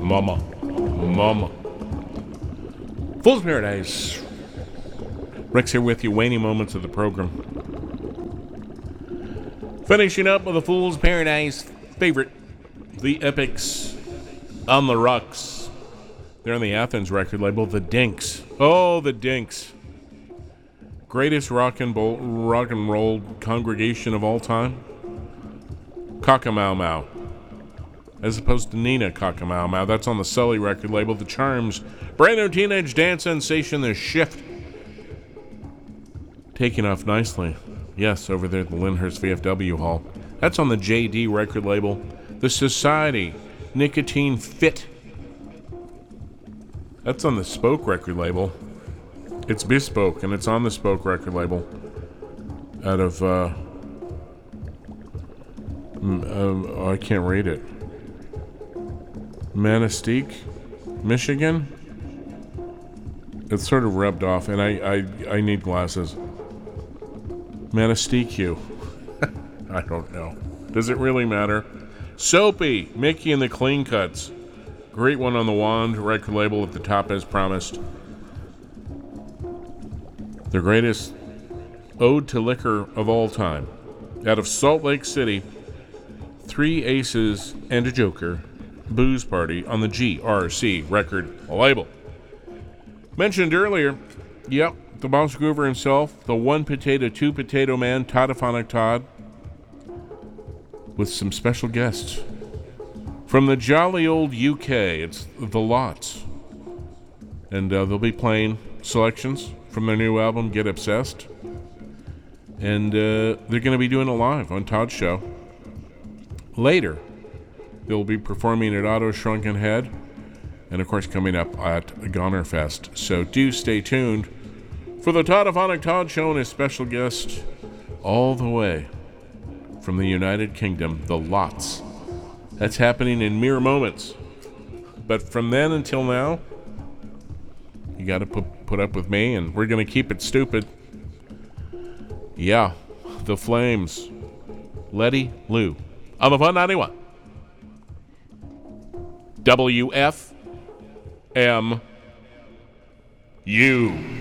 Mama. Fool's Paradise. Rick's here with you, waning moments of the program. Finishing up with the Fool's Paradise favorite, the Epics on the Rocks. They're on the Athens record label, the Dinks. Oh, the Dinks. Greatest rock and roll congregation of all time. Cockamau. As opposed to Nina Cockamau. That's on the Sully record label, the Charms. Brand new teenage dance sensation, The Shift. Taking off nicely. Yes, over there at the Lyndhurst VFW Hall. That's on the JD record label. The Society, Nicotine Fit. That's on the Spoke record label. It's Bespoke, and it's on the Spoke record label. Out of, I can't read it. Manistee, Michigan? It's sort of rubbed off, and I need glasses. Manistee. I don't know. Does it really matter? Soapy, Mickey and the Clean Cuts. Great one on the Wand record label at the top as promised. The greatest ode to liquor of all time. Out of Salt Lake City, 3 Aces and a Joker. Booze Party on the GRC record label. Mentioned earlier, yep, the Boss Groover himself, the 1 potato, 2 potato man, Toddophonic Todd, with some special guests. From the jolly old UK, it's the Lots. And they'll be playing selections from their new album, Get Obsessed. And they're going to be doing it live on Todd's show. Later, they'll be performing at Otto's Shrunken Head, and of course coming up at Gonerfest. So do stay tuned for the Toddophonic Todd Show and his special guest all the way from the United Kingdom, the Lots. That's happening in mere moments. But from then until now, you got to put up with me, and we're going to keep it stupid. Yeah, the Flames. Letty Lou on the Fun 91. WFMU.